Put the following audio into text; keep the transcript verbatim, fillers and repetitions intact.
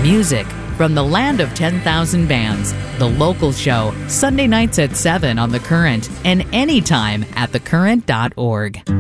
Music from the land of ten thousand bands. The Local Show, Sunday nights at seven on The Current and anytime at the current dot org.